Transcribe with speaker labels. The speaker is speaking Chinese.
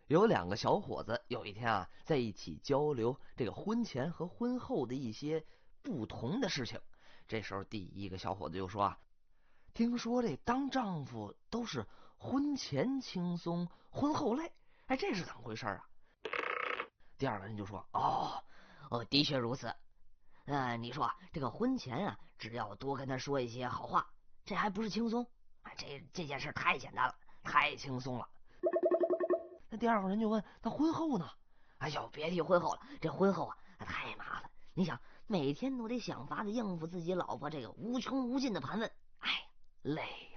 Speaker 1: 有两个小伙子，有一天啊，在一起交流这个婚前和婚后的一些不同的事情。这时候，第一个小伙子就说啊，听说这当丈夫都是婚前轻松，婚后累，哎，这是怎么回事啊？第二个人就说，
Speaker 2: 的确如此。你说这个婚前啊，只要多跟他说一些好话，这还不是轻松啊？这件事太简单了，
Speaker 1: 太轻松了。那第二个人就问，那婚后呢？
Speaker 2: 哎呦，别提婚后了，这婚后啊太麻烦。你想，每天都得想法子应付自己老婆这个无穷无尽的盘问，哎呀，累呀。